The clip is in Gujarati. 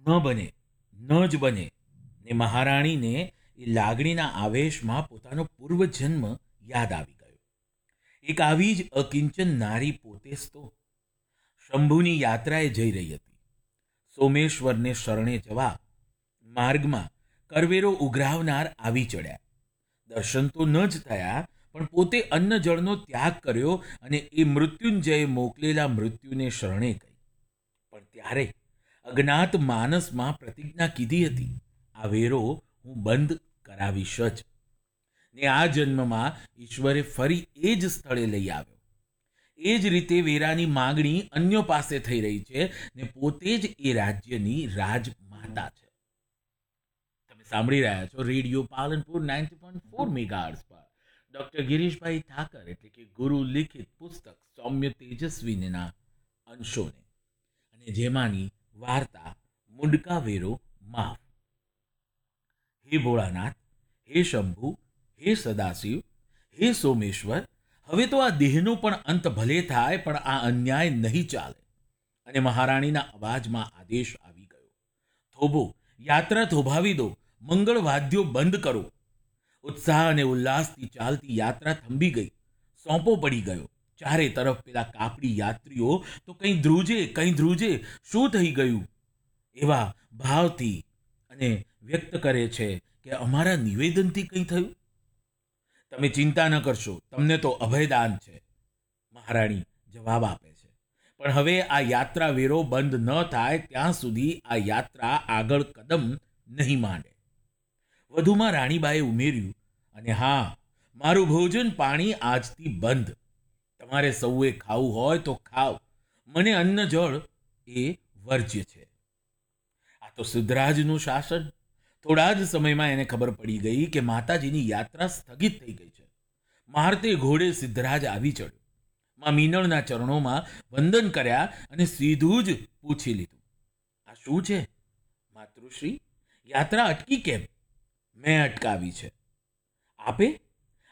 ન બને, ન જ બને. ને મહારાણીને એ લાગણીના આવેશમાં પોતાનો પૂર્વજન્મ યાદ આવી ગયો. એક આવી જ અકિંચન નારી પોતે જ તો શંભુની યાત્રાએ જઈ રહી હતી. સોમેશ્વરને શરણે જવા માર્ગમાં કરવેરો ઉઘરાવનાર આવી ચડ્યા. દર્શન તો ન જ થયા, પણ પોતે અન્ન જળનો ત્યાગ કર્યો અને એ મૃત્યુંજયે મોકલેલા મૃત્યુને શરણે ગઈ. પણ ત્યારે અજ્ઞાત માનસમાં પ્રતિજ્ઞા કીધી હતી, આ વેરો હું બંધ કરાવીશ જ. ને આ જન્મમાં ઈશ્વરે ફરી એ જ સ્થળે લઈ આવ્યો. એ જ રીતે વેરાની માંગણી અન્યો પાસે થઈ રહી છે ને પોતે જ એ રાજ્યની રાજમાતા છે. તમે સાંભળી રહ્યા છો રેડિયો પાલનપુર 90.4 મેગાહર્ટ્ઝ પર ડોક્ટર ગિરીશભાઈ ઠાકર એટલે કે ગુરુ લિખિત પુસ્તક સૌમ્ય તેજસ્વીના અંશોને, અને જેમાંની વાર્તા મુંડકા વેરો માફ. હે ભોળાનાથ, હે શંભુ, હે સદાશિવ, હે સોમેશ્વર, હવે તો આ દેહનો પણ અંત ભલે થાય, પણ આ અન્યાય નહીં ચાલે. અને મહારાણીના અવાજમાં આદેશ આવી ગયો, થોભો, યાત્રા થોભાવી દો, મંગળ વાદ્યો બંધ કરો. ઉત્સાહ અને ઉલ્લાસથી ચાલતી યાત્રા થંભી ગઈ. સોંપો પડી ગયો. ચારે તરફ પેલા કાપડી યાત્રીઓ તો કંઈ ધ્રુજે, શું થઈ ગયું એવા ભાવથી અને વ્યક્ત કરે છે કે અમારા નિવેદનથી કંઈ થયું. તમે ચિંતા ન કરશો, તમને તો અભયદાન છે, મહારાણી જવાબ આપે છે. પણ હવે આ યાત્રા વેરો બંધ ન થાય ત્યાં સુધી આ યાત્રા આગળ કદમ નહીં માંડે. વધુમાં રાણીબાએ ઉમેર્યું, અને હા, મારું ભોજન પાણી આજથી બંધ. તમારે સૌએ ખાવું હોય તો ખાવ, મને અન્ન જળ એ વર્જ્ય છે. આ તો સિદ્ધરાજનું શાસન. થોડા જ સમયમાં એને ખબર પડી ગઈ કે માતાજીની યાત્રા સ્થગિત થઈ ગઈ છે. મારતે ઘોડે સિદ્ધરાજ આવી ચડ્યો. માં મીનળના ચરણોમાં વંદન કર્યા અને સીધું જ પૂછી લીધું, આ શું છે માતૃશ્રી? યાત્રા અટકી કેમ? મેં અટકાવી છે. આપે?